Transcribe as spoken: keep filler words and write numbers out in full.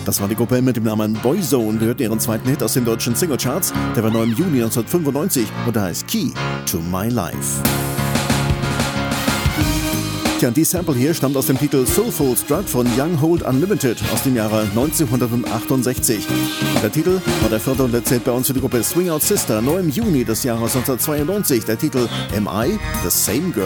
Das war die Gruppe mit dem Namen Boyzone. Wir hörten ihren zweiten Hit aus den deutschen Singlecharts. Der war neu im Juni neunzehnhundertfünfundneunzig und der heißt Key to My Life. Tja, die Sample hier stammt aus dem Titel Soulful Strut von Young Hold Unlimited aus dem Jahre neunzehnhundertachtundsechzig. Der Titel war der vierte und letzte Hit bei uns für die Gruppe Swing Out Sister, neu im Juni des Jahres neunzehnhundertzweiundneunzig. Der Titel Am I the Same Girl?